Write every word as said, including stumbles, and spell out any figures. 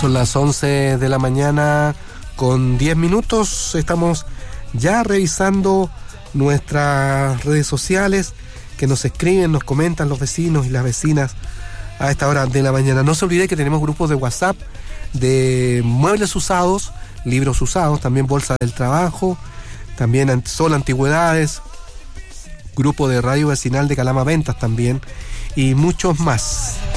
Son las once de la mañana con diez minutos. Estamos ya revisando nuestras redes sociales que nos escriben, nos comentan los vecinos y las vecinas a esta hora de la mañana. No se olvide que tenemos grupos de WhatsApp de muebles usados, libros usados, también bolsa del trabajo, también solo antigüedades, grupo de radio vecinal de Calama Ventas también y muchos más.